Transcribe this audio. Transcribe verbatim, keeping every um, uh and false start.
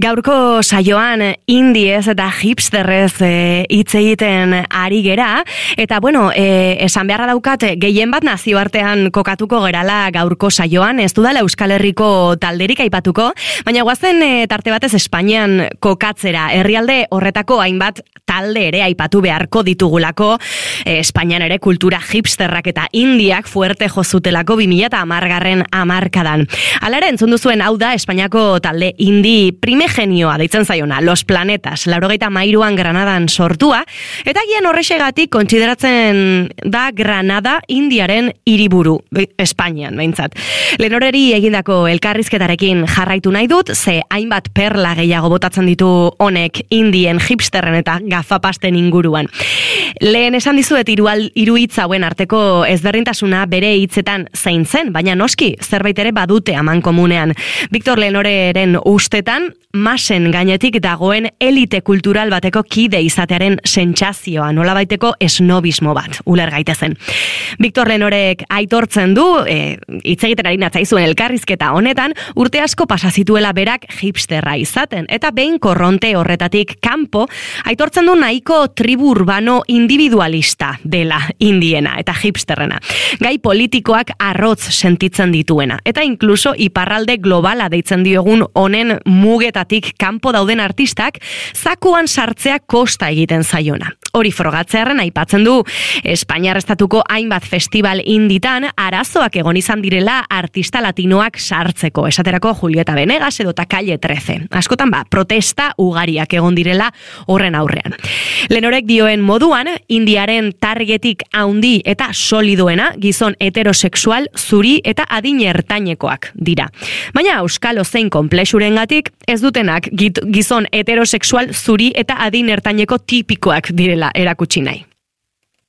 Gaurko saioan indiez eta hipsterrez hitz egiten ari gera, eta bueno, e, esan beharra daukat gehien bat nazioartean kokatuko gerala gaurko saioan, ez dudala Euskal Herriko talderik aipatuko, baina guazen e, tarte batez Espainian kokatzera, herrialde horretako hainbat talde ere aipatu beharko ditugulako, e, Espainian ere kultura hipsterrak eta indiak fuerte jozutelako bi mila hamargarren hamarkadan. Hala ere entzun duzuen hau da Espainiako talde indi prime genioa deitzen zaiona, Los Planetas, laurogeita mairuan Granadan sortua, eta gian horrexegatik kontsideratzen da Granada Indiaren hiriburu, Espainian, behintzat. Lenoreri egindako elkarrizketarekin jarraitu nahi dut, ze hainbat perla gehiago botatzen ditu honek indien, hipsterren eta gafapasten inguruan. Lehen esan dizuet hiru hitz hauen arteko ezberdintasuna bere hitzetan zein zen, baina noski zerbait ere badute amankomunean. Victor Lenoreren ustetan, masen gainetik dagoen elite kultural bateko kide izatearen sentsazioa, nolabaiteko esnobismo bat, uler gaitezen. Victor Lenorek aitortzen du, e, hitz egiten ari natzaizuen elkarrizketa honetan, urte asko pasazituela berak hipsterra izaten, eta behin korronte horretatik kanpo, aitortzen du nahiko tribu urbano individualista dela indiena eta hipsterrena. Gai politikoak arrotz sentitzen dituena, eta inkluso iparralde globala deitzen diogun honen mugetatik kanpo dauden artistak zakuan sartzea kosta egiten zaiona. Hori frogatzearen aipatzen du Espainiar estatuko hainbat festival inditan arazoak egon izan direla artista latinoak sartzeko, esaterako Julieta Venegas edo ta Calle trece. Askotan ba, protesta ugariak egon direla horren aurrean. Lenorek dioen moduan, indiaren targetik haundi eta solidoena gizon heterosexual, zuri eta adin ertainekoak dira. Baina euskalo zein konplexurengatik ez dutenak gizon heterosexual, zuri eta adin ertaineko tipikoak direla erakutsi nahi.